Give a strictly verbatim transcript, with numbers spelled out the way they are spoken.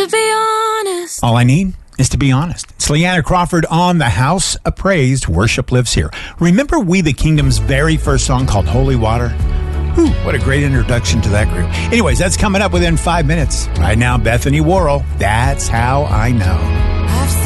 to be honest. All I need is to be honest. It's Leanna Crawford on The House Appraised. Worship Lives Here. Remember We the Kingdom's very first song called Holy Water? Whew, what a great introduction to that group. Anyways, that's coming up within five minutes. Right now, Bethany Worrell, That's How I Know.